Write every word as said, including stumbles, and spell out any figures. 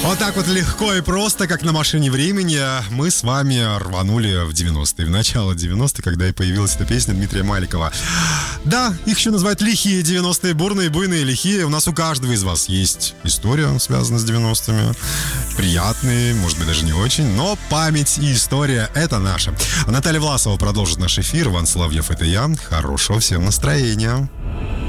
Вот так вот легко и просто, как на машине времени, мы с вами рванули в девяностые, в начало девяностых, когда и появилась эта песня Дмитрия Маликова. Да, их еще называют лихие девяностые, бурные, буйные, лихие. У нас у каждого из вас есть история, связанная с девяностыми. Приятные, может быть, даже не очень, но память и история — это наша. Наталья Власова продолжит наш эфир. Иван Соловьев — это я. Хорошего всем настроения.